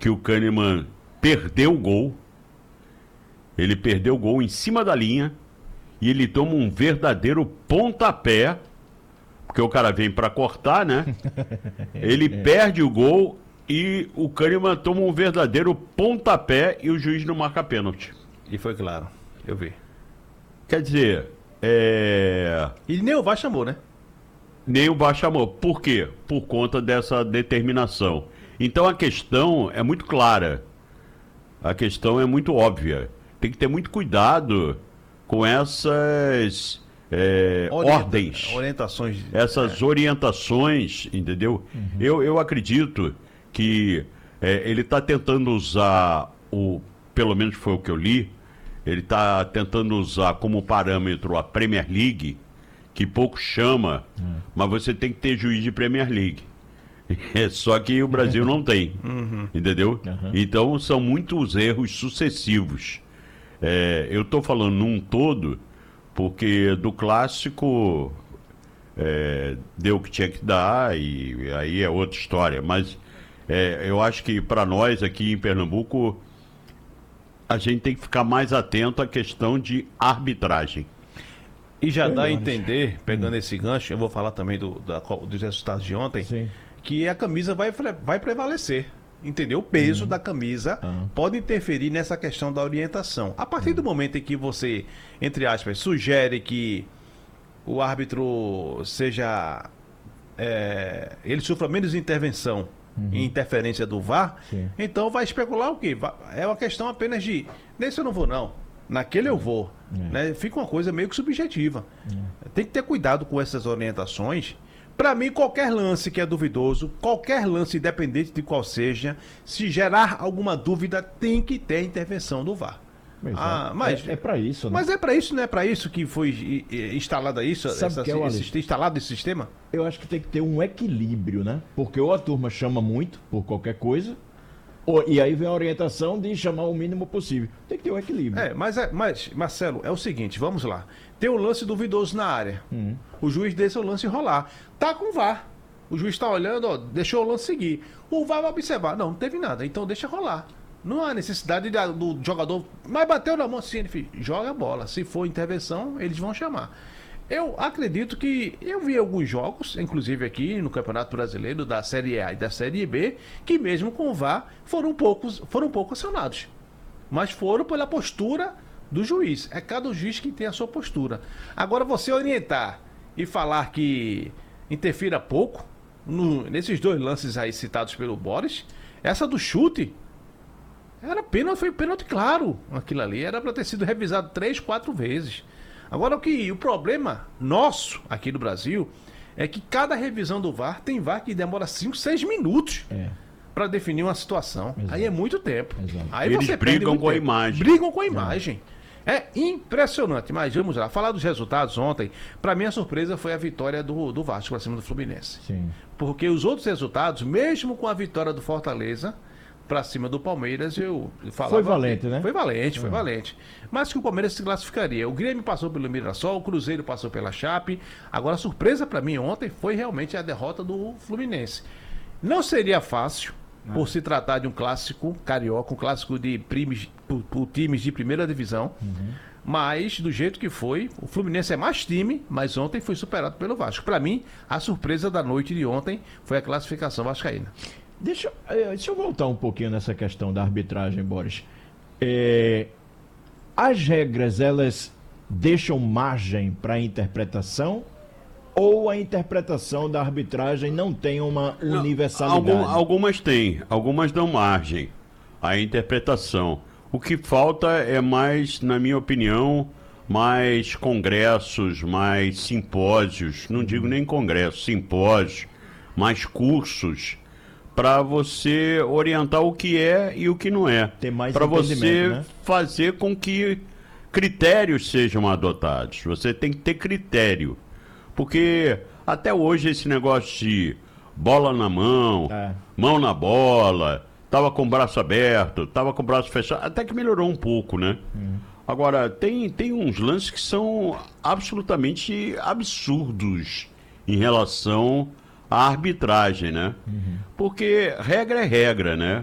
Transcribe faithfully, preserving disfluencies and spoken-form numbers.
que o Kahneman perdeu o gol. Ele perdeu o gol em cima da linha e ele toma um verdadeiro pontapé, porque o cara vem para cortar, né? Ele perde o gol e o Kahneman toma um verdadeiro pontapé e o juiz não marca pênalti. E foi claro, eu vi. Quer dizer, é... E nem o V A R chamou, né? nem o V A R chamou. Por quê? Por conta dessa determinação. Então a questão é muito clara. A questão é muito óbvia. Tem que ter muito cuidado com essas é, Orienta- ordens, Orientações. essas é. orientações, entendeu? Uhum. Eu, eu acredito que é, ele está tentando usar, o, pelo menos foi o que eu li, ele está tentando usar como parâmetro a Premier League, que pouco chama, Uhum. mas você tem que ter juiz de Premier League. É, só que o Brasil não tem, entendeu? Uhum. Então são muitos erros sucessivos. É, eu estou falando num todo, porque do clássico é, deu o que tinha que dar e aí é outra história. Mas é, eu acho que para nós aqui em Pernambuco a gente tem que ficar mais atento à questão de arbitragem. E já dá a Verdade. entender, pegando esse gancho, eu vou falar também do, da co- dos resultados de ontem, Sim. que a camisa vai, fre- vai prevalecer. Entendeu? O peso da camisa Ah. pode interferir nessa questão da orientação. A partir do momento em que você, entre aspas, sugere que o árbitro seja. é, ele sofra menos intervenção e interferência do V A R, Sim. então vai especular o quê? Va- É uma questão apenas de. Nesse eu não vou, não. Naquele eu vou. É. Né? Fica uma coisa meio que subjetiva. Tem que ter cuidado com essas orientações. Para mim, qualquer lance que é duvidoso, qualquer lance, independente de qual seja, se gerar alguma dúvida, tem que ter intervenção do V A R. Pois é. Ah, mas é, é para isso, né? mas é para isso, não é para isso que foi i- i- instalada isso, Sabe essa, que é, esse- Alisson? instalado esse sistema? Eu acho que tem que ter um equilíbrio, né? Porque ou a turma chama muito por qualquer coisa, ou, e aí vem a orientação de chamar o mínimo possível. Tem que ter um equilíbrio. É, mas, é, mas Marcelo, é o seguinte, vamos lá. Tem um lance duvidoso na área. Hum. O juiz deixa o lance rolar. Tá com o V A R. O juiz tá olhando, ó, deixou o lance seguir. O V A R vai observar. Não, não teve nada, então deixa rolar. Não há necessidade da- do jogador. Mas bateu na mão assim, ele fez, joga a bola. Se for intervenção, eles vão chamar. Eu acredito que eu vi alguns jogos, inclusive aqui no Campeonato Brasileiro da Série A e da Série B, que mesmo com o V A R foram poucos, foram pouco acionados. Mas foram pela postura do juiz. É cada juiz que tem a sua postura. Agora, você orientar e falar que interfira pouco, no- nesses dois lances aí citados pelo Boris, essa do chute era pênalti, foi pênalti claro. Aquilo ali era para ter sido revisado três, quatro vezes. Agora, o que o problema nosso aqui no Brasil é que cada revisão do V A R tem V A R que demora cinco, seis minutos É. para definir uma situação. Exato. Aí é muito tempo. Exato. Aí Eles você perde brigam muito com a tempo. imagem. Brigam com a imagem. É impressionante. Mas vamos lá, falar dos resultados ontem. Para mim, a surpresa foi a vitória do, do Vasco para cima do Fluminense. Sim. Porque os outros resultados, mesmo com a vitória do Fortaleza para cima do Palmeiras, eu falava... Foi valente, né? Foi valente, foi valente. Mas que o Palmeiras se classificaria. O Grêmio passou pelo Mirassol, o Cruzeiro passou pela Chape. Agora, a surpresa para mim ontem foi realmente a derrota do Fluminense. Não seria fácil, por se tratar de um clássico carioca, um clássico de primes, por, por times de primeira divisão. Mas, do jeito que foi, o Fluminense é mais time, mas ontem foi superado pelo Vasco. Para mim, a surpresa da noite de ontem foi a classificação vascaína. Deixa, eh, deixa eu voltar um pouquinho nessa questão da arbitragem, Boris. É, as regras, elas deixam margem para interpretação ou a interpretação da arbitragem não tem uma universalidade? Algum- algumas têm, algumas dão margem à interpretação. O que falta é mais, na minha opinião, mais congressos, mais simpósios, não digo nem congressos, simpósios, mais cursos, para você orientar o que é e o que não é. Ter mais Para você entendimento, né? fazer com que critérios sejam adotados. Você tem que ter critério. Porque até hoje esse negócio de bola na mão, É. mão na bola, tava com o braço aberto, tava com o braço fechado, até que melhorou um pouco, né? Agora, tem, tem uns lances que são absolutamente absurdos em relação à arbitragem, né? Porque regra é regra, né?